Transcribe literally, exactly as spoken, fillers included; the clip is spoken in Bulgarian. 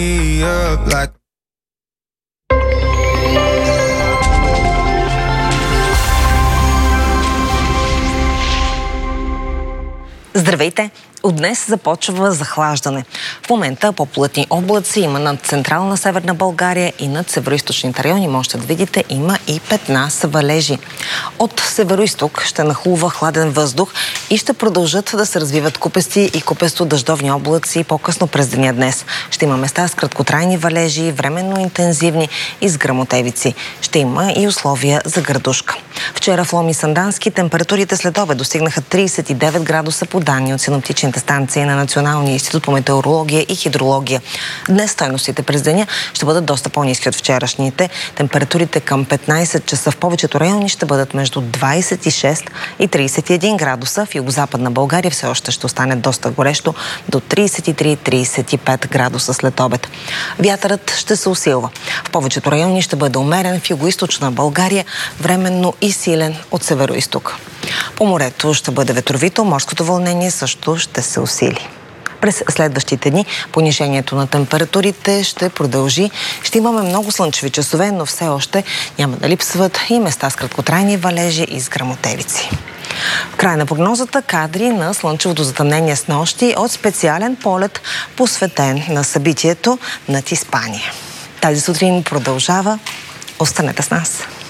Здравейте! От днес започва захлаждане. В момента по-плътни облаци има над централна Северна България и над североизточните райони. Можете да видите, има и петна с валежи. От североизток ще нахлува хладен въздух и ще продължат да се развиват купести и купесто-дъждовни облаци по-късно през деня днес. Ще има места с краткотрайни валежи, временно интензивни и с гръмотевици. Ще има и условия за градушка. Вчера в Лом и Сандански температурите след обед достигнаха тридесет и девет градуса по данни от синоптичните станции на Националния институт по метеорология и хидрология. Днес стойностите през деня ще бъдат доста по-ниски от вчерашните. Температурите към петнайсет часа в повечето райони ще бъдат между двайсет и шест и тридесет и един градуса. В югозападна България все още ще остане доста горещо до тридесет и три - тридесет и пет градуса след обед. Вятърът ще се усилва. В повечето райони ще бъде умерен, в югоизточна България временно и силен от североизток. По морето ще бъде ветровито, морското вълнение също ще се усили. През следващите дни понижението на температурите ще продължи. Ще имаме много слънчеви часове, но все още няма да липсват и места с краткотрайни валежи и с гръмотевици. В края на прогнозата кадри на слънчевото затъмнение с нощи от специален полет, посветен на събитието над Испания. Тази сутрин продължава. Останете с нас.